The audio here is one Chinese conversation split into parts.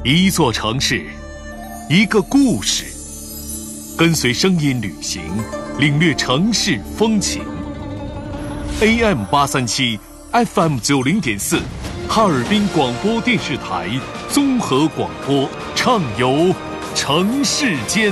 一座城市，一个故事，跟随声音旅行，领略城市风情。AM837 FM90.4，哈尔滨广播电视台综合广播，畅游城市间。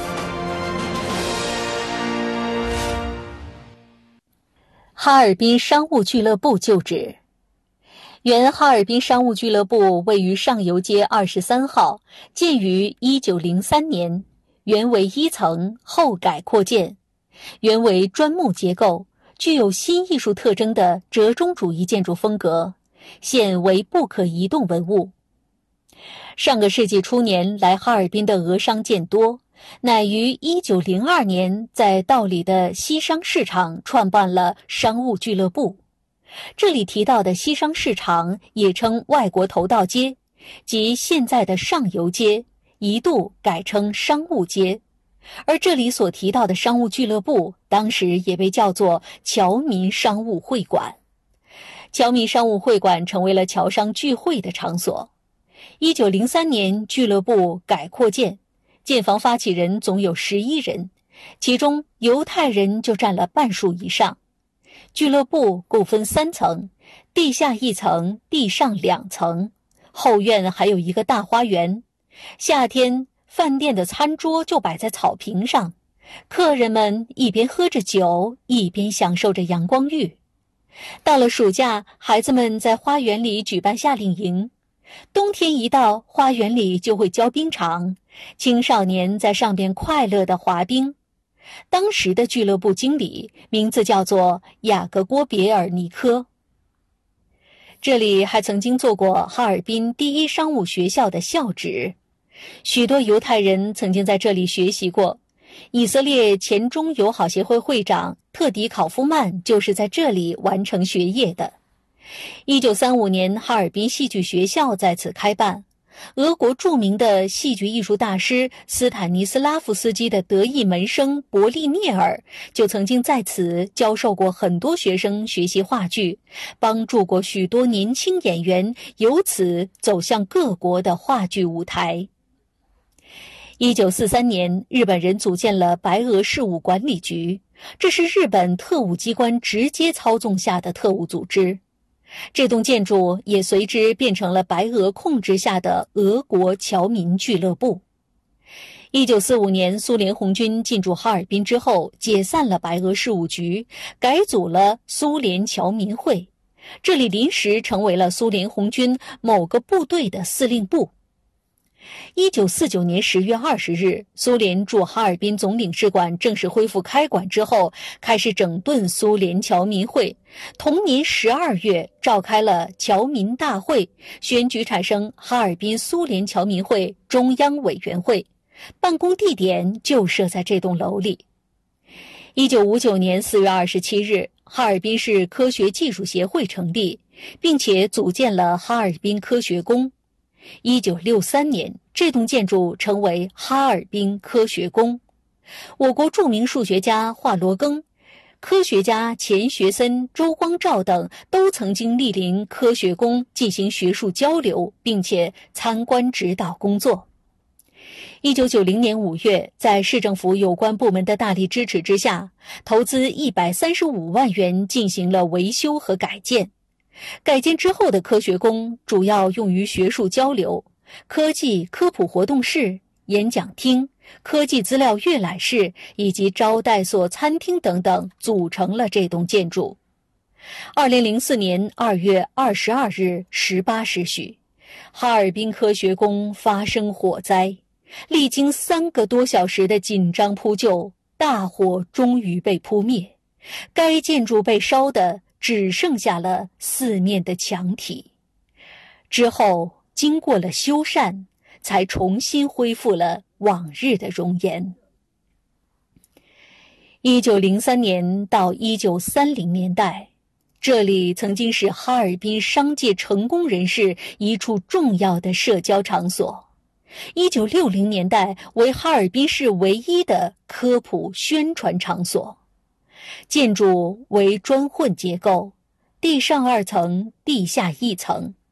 哈尔滨商务俱乐部旧址。原哈尔滨商务俱乐部位于上游街23号，建于1903年，原为1层，后改扩建。原为砖木结构，具有新艺术特征的折中主义建筑风格，现为不可移动文物。上个世纪初年来哈尔滨的俄商渐多，乃于1902年在道里的西商市场创办了商务俱乐部。这里提到的西商市场也称外国头道街，即现在的上游街，一度改称商务街。而这里所提到的商务俱乐部，当时也被叫做侨民商务会馆。侨民商务会馆成为了侨商聚会的场所。1903年俱乐部改扩建，建房发起人总有11人，其中犹太人就占了半数以上。俱乐部共分3层，地下1层，地上2层，后院还有一个大花园。夏天饭店的餐桌就摆在草坪上，客人们一边喝着酒，一边享受着阳光浴。到了暑假，孩子们在花园里举办夏令营，冬天一到，花园里就会浇冰场，青少年在上边快乐地滑冰。当时的俱乐部经理名字叫做雅各郭别尔尼科。这里还曾经做过哈尔滨第一商务学校的校址，许多犹太人曾经在这里学习过。以色列前中友好协会会长特迪考夫曼就是在这里完成学业的。1935年，哈尔滨戏剧学校在此开办。俄国著名的戏剧艺术大师斯坦尼斯拉夫斯基的得意门生伯利涅尔就曾经在此教授过很多学生学习话剧，帮助过许多年轻演员由此走向各国的话剧舞台。1943年，日本人组建了白俄事务管理局，这是日本特务机关直接操纵下的特务组织。这栋建筑也随之变成了白俄控制下的俄国侨民俱乐部。1945年，苏联红军进驻哈尔滨之后，解散了白俄事务局，改组了苏联侨民会，这里临时成为了苏联红军某个部队的司令部。1949年10月20日，苏联驻哈尔滨总领事馆正式恢复开馆之后，开始整顿苏联侨民会。同年12月召开了侨民大会，选举产生哈尔滨苏联侨民会中央委员会，办公地点就设在这栋楼里。1959年4月27日，哈尔滨市科学技术协会成立，并且组建了哈尔滨科学宫。1963年，这栋建筑成为哈尔滨科学宫。我国著名数学家华罗庚、科学家钱学森、周光召等都曾经莅临科学宫进行学术交流，并且参观指导工作。1990年5月，在市政府有关部门的大力支持之下，投资135万元进行了维修和改建。改建之后的科学宫主要用于学术交流，科技科普活动室、演讲厅、科技资料阅览室以及招待所、餐厅等等组成了这栋建筑。2004年2月22日18时许，哈尔滨科学宫发生火灾，历经3个多小时的紧张扑救，大火终于被扑灭，该建筑被烧得只剩下了4面的墙体。之后经过了修缮，才重新恢复了往日的容颜。1903年到1930年代，这里曾经是哈尔滨商界成功人士一处重要的社交场所。1960年代为哈尔滨市唯一的科普宣传场所。建筑为砖混结构，地上2层，地下1层。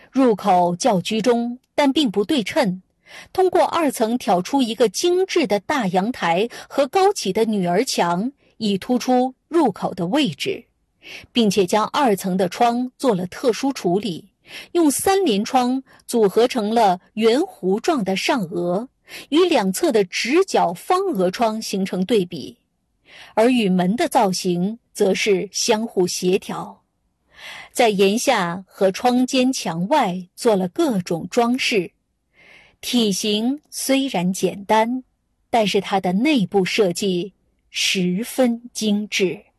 入口较居中，但并不对称，通过2层挑出一个精致的大阳台和高起的女儿墙，以突出入口的位置，并且将2层的窗做了特殊处理，用3联窗组合成了圆弧状的上额，与两侧的直角方额窗形成对比，而与门的造型则是相互协调。在檐下和窗间墙外做了各种装饰，体型虽然简单，但是它的内部设计十分精致。